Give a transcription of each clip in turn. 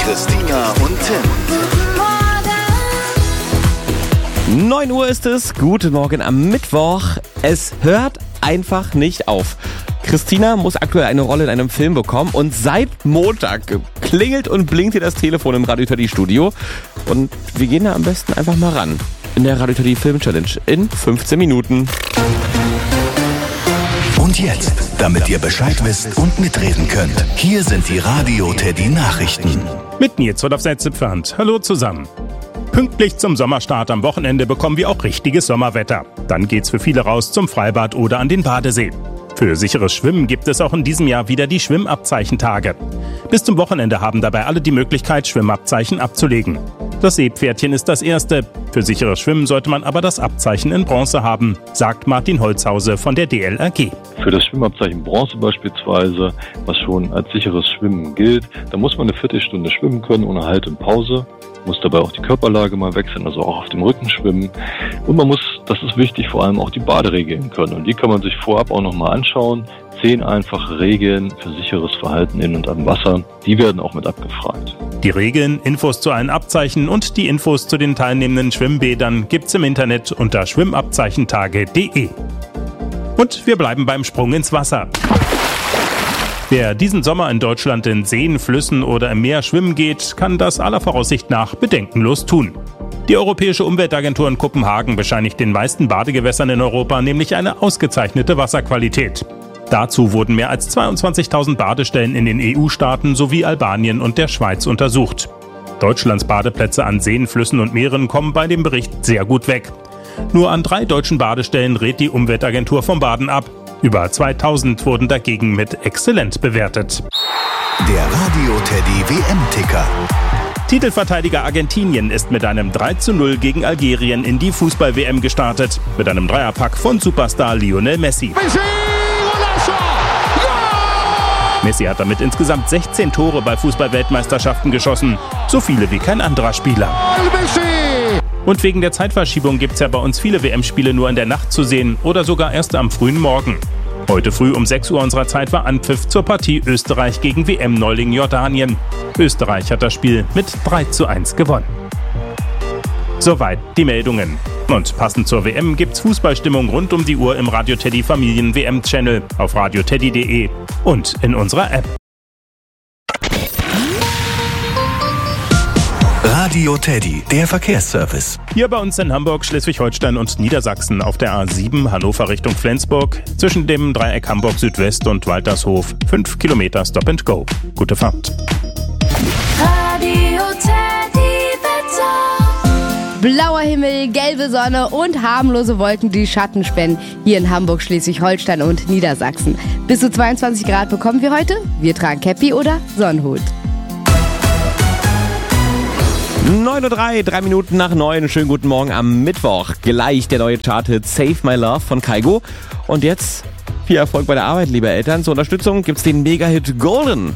Christina und Tim. 9 Uhr ist es. Guten Morgen am Mittwoch. Es hört einfach nicht auf. Christina muss aktuell eine Rolle in einem Film bekommen und seit Montag klingelt und blinkt hier das Telefon im Radio Teddy Studio. Und wir gehen da am besten einfach mal ran. In der Radio Teddy Film Challenge in 15 Minuten. Und jetzt, damit ihr Bescheid wisst und mitreden könnt, hier sind die Radio Teddy Nachrichten. Mit Nils Zipfand. Hallo zusammen. Pünktlich zum Sommerstart am Wochenende bekommen wir auch richtiges Sommerwetter. Dann geht's für viele raus zum Freibad oder an den Badesee. Für sicheres Schwimmen gibt es auch in diesem Jahr wieder die Schwimmabzeichentage. Bis zum Wochenende haben dabei alle die Möglichkeit, Schwimmabzeichen abzulegen. Das Seepferdchen ist das erste. Für sicheres Schwimmen sollte man aber das Abzeichen in Bronze haben, sagt Martin Holzhause von der DLRG. Für das Schwimmabzeichen Bronze beispielsweise, was schon als sicheres Schwimmen gilt, da muss man eine Viertelstunde schwimmen können ohne Halt und Pause. Muss dabei auch die Körperlage mal wechseln, also auch auf dem Rücken schwimmen. Und man muss, das ist wichtig, vor allem auch die Baderegeln können. Und die kann man sich vorab auch nochmal anschauen. 10 einfache Regeln für sicheres Verhalten in und am Wasser, die werden auch mit abgefragt. Die Regeln, Infos zu allen Abzeichen und die Infos zu den teilnehmenden Schwimmbädern gibt's im Internet unter schwimmabzeichentage.de. Und wir bleiben beim Sprung ins Wasser. Wer diesen Sommer in Deutschland in Seen, Flüssen oder im Meer schwimmen geht, kann das aller Voraussicht nach bedenkenlos tun. Die Europäische Umweltagentur in Kopenhagen bescheinigt den meisten Badegewässern in Europa nämlich eine ausgezeichnete Wasserqualität. Dazu wurden mehr als 22.000 Badestellen in den EU-Staaten sowie Albanien und der Schweiz untersucht. Deutschlands Badeplätze an Seen, Flüssen und Meeren kommen bei dem Bericht sehr gut weg. Nur an 3 deutschen Badestellen rät die Umweltagentur vom Baden ab. Über 2000 wurden dagegen mit exzellent bewertet. Der Radio Teddy WM-Ticker. Titelverteidiger Argentinien ist mit einem 3:0 gegen Algerien in die Fußball-WM gestartet. Mit einem Dreierpack von Superstar Lionel Messi. Messi hat damit insgesamt 16 Tore bei Fußball-Weltmeisterschaften geschossen. So viele wie kein anderer Spieler. Und wegen der Zeitverschiebung gibt's ja bei uns viele WM-Spiele nur in der Nacht zu sehen oder sogar erst am frühen Morgen. Heute früh um 6 Uhr unserer Zeit war Anpfiff zur Partie Österreich gegen WM-Neuling Jordanien. Österreich hat das Spiel mit 3:1 gewonnen. Soweit die Meldungen. Und passend zur WM gibt's Fußballstimmung rund um die Uhr im Radio Teddy Familien WM-Channel auf radioteddy.de und in unserer App. Radio Teddy, der Verkehrsservice. Hier bei uns in Hamburg, Schleswig-Holstein und Niedersachsen auf der A7 Hannover Richtung Flensburg zwischen dem Dreieck Hamburg Südwest und Waltershof 5 Kilometer Stop and Go. Gute Fahrt. Radio Teddy Wetter. Blauer Himmel, gelbe Sonne und harmlose Wolken, die Schatten spenden. Hier in Hamburg, Schleswig-Holstein und Niedersachsen. Bis zu 22 Grad bekommen wir heute. Wir tragen Käppi oder Sonnenhut. 9:03 Uhr, 3 Minuten nach 9. Schönen guten Morgen am Mittwoch. Gleich der neue Charthit Save My Love von Kygo. Und jetzt viel Erfolg bei der Arbeit, liebe Eltern. Zur Unterstützung gibt's den Mega-Hit Golden.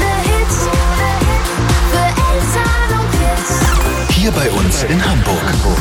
Hier bei uns in Hamburg.